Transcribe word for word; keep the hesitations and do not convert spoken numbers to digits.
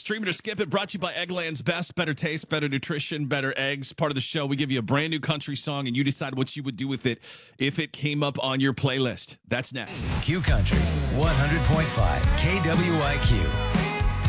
Stream it or skip it. Brought to you by Eggland's Best. Better taste, better nutrition, better eggs. Part of the show, we give you a brand new country song, and you decide what you would do with it if it came up on your playlist. That's next. Q Country, one hundred point five K W I Q.